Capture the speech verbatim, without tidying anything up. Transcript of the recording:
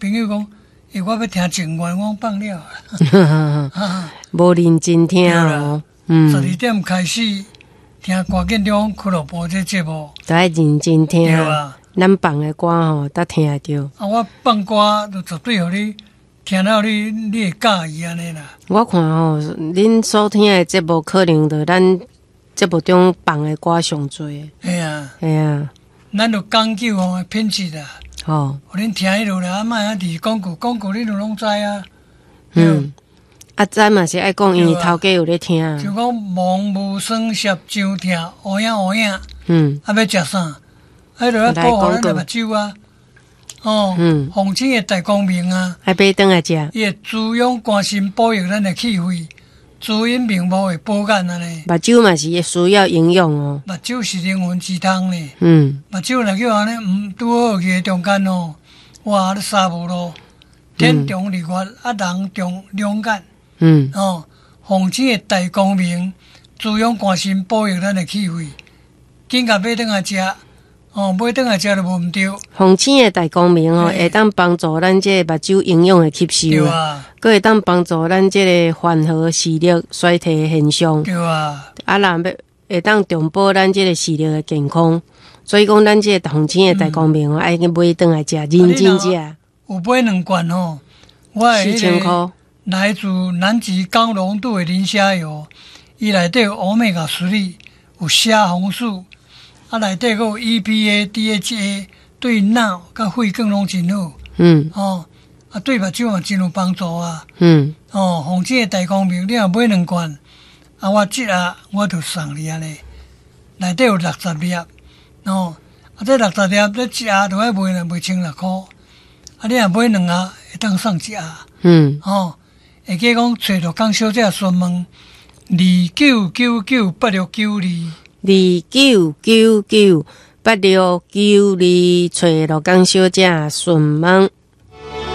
朋友讲，诶，我要听情愿，我放了啊， 无认真听哦。嗯， 十二点开始听歌建中俱乐部这节目， 都爱认真听。 对啊， 咱放的歌吼，得听得到。 啊，我放歌就绝对互你听了你，你会介意安尼啦。 我看吼，恁所听的节目可能就咱节目中放的歌上多。 系啊， 系啊， 咱就讲究吼品质啦。 吼， 互恁听迄落来，啊，莫啊伫广告，广告恁就拢知啊。 嗯，啊，咱嘛是爱讲，因为头家有咧听。 就讲望无双摄上听，乌影乌影。 嗯， 啊，要食啥？迄落要保护咱的目睭啊。哦，嗯，防止的大光明啊， 还买顿来食， 伊会滋养、关心、保育咱的气血，滋阴明目的保养安尼。 目睭嘛是需要营养哦。 目睭是灵魂之汤呢。 嗯， 目睭若叫安尼，毋拄好个中间哦，哇，你三无咯。天中日月，啊，人中两眼。 嗯， 哦，防止的大光明，滋养、关心、保育咱的气血。紧甲买顿来食。哦，买顿来食就无毋对。 红星的大光明哦，会当帮助咱这个目睭营养的吸收。 对啊。 佮会当帮助咱这个缓和视力衰退的现象。 对啊。 啊，若要会当重保咱这个视力的健康。所以讲，咱这个红星的大光明哦，爱去买顿来食，认真食。 有买两罐吼，我四千块。 来自南极高浓度的磷虾油，伊内底有欧米伽三，有虾红素。啊，内底个有 E P A、D H A， 对脑甲肺更拢真好。 嗯。 哦，啊，对目睭嘛真有帮助啊。 嗯。 哦，红星的大光明，你若买两罐，啊，我即下我就送你安尼，内底有六十粒。哦，啊，这六十粒，这一盒就爱卖了，卖千六箍。啊，你若买两盒，会当送一盒。 嗯。 哦，会记讲找着江小姐询问二九九九八六九二。 二九九九八六九二，找罗江小姐询问。